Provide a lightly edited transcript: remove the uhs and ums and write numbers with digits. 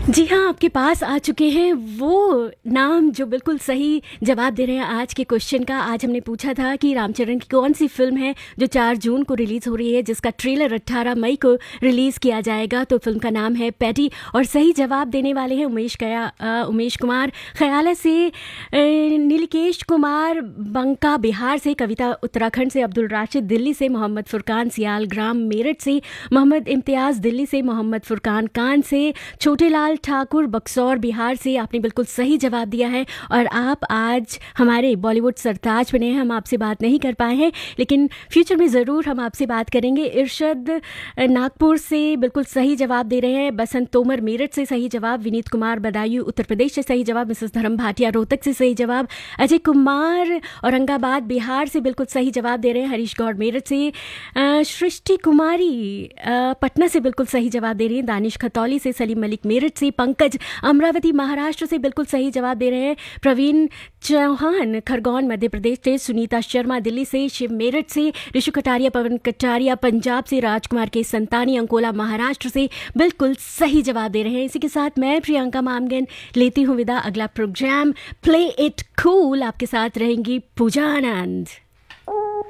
जी हाँ, आपके पास आ चुके हैं वो नाम जो बिल्कुल सही जवाब दे रहे हैं आज के क्वेश्चन का। आज हमने पूछा था कि रामचरण की कौन सी फिल्म है जो 4 जून को रिलीज़ हो रही है, जिसका ट्रेलर 18 मई को रिलीज़ किया जाएगा। तो फिल्म का नाम है पैटी और सही जवाब देने वाले हैं उमेश कुमार खयाला से, नीलकेश कुमार बंका बिहार से, कविता उत्तराखंड से, अब्दुल राशिद दिल्ली से, मोहम्मद फुरकान सियालग्राम मेरठ से, मोहम्मद इम्तियाज़ दिल्ली से, मोहम्मद फुरकान कान से, छोटे लाल ठाकुर बक्सौर बिहार से। आपने बिल्कुल सही जवाब दिया है और आप आज हमारे बॉलीवुड सरताज बने हैं। हम आपसे बात नहीं कर पाए हैं, लेकिन फ्यूचर में ज़रूर हम आपसे बात करेंगे। इरशद नागपुर से बिल्कुल सही जवाब दे रहे हैं, बसंत तोमर मेरठ से सही जवाब, विनीत कुमार बदायूं उत्तर प्रदेश से सही जवाब, मिसेस धर्म भाटिया रोहतक से सही जवाब, अजय कुमार औरंगाबाद बिहार से बिल्कुल सही जवाब दे रहे हैं, हरीश गौड़ मेरठ से, सृष्टि कुमारी पटना से बिल्कुल सही जवाब दे रही हैं, दानिश खतौली से, सलीम मलिक मेरठ से, पंकज अमरावती महाराष्ट्र से बिल्कुल सही जवाब दे रहे हैं, प्रवीण चौहान खरगोन मध्य प्रदेश से, सुनीता शर्मा दिल्ली से, शिव मेरठ से, ऋषु कटारिया पवन कटारिया पंजाब से, राजकुमार के संतानी अंकोला महाराष्ट्र से बिल्कुल सही जवाब दे रहे हैं। इसी के साथ मैं प्रियंका मामगन लेती हूँ विदा। अगला प्रोग्राम प्ले इट कूल आपके साथ रहेंगी पूजा आनंद।